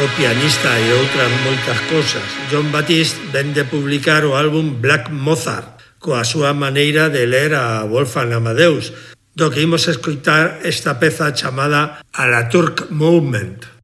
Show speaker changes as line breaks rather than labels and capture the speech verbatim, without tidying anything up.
o pianista e outras moitas cosas. Jon Batiste ven de publicar o álbum Black Mozart, coa súa maneira de ler a Wolfgang Amadeus, do que imos escoitar esta peza chamada A la Turk Movement.